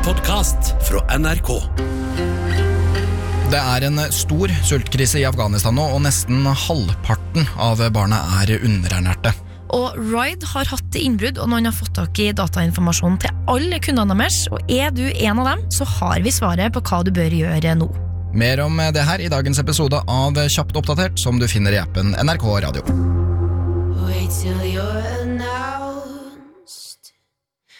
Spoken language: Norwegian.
podcast fra NRK. Det en stor sultkrise I Afghanistan nå, og nesten halvparten av barna underernærte. Og Ride har hatt innbrudd, og noen har fått tak I datainformasjon til alle kundene deres, og du en av dem, så har vi svaret på hva du bør gjøre nå. Mer om det her I dagens episode av Kjapt oppdatert, som du finner I appen NRK Radio. Wait till you're now.